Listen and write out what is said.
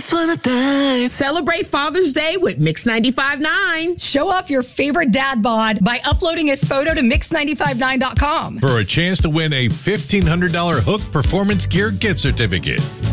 Once upon a time. Celebrate Father's Day with Mix 95.9. Show off your favorite dad bod by uploading his photo to Mix959.com. For a chance to win a $1,500 Hook Performance Gear gift certificate.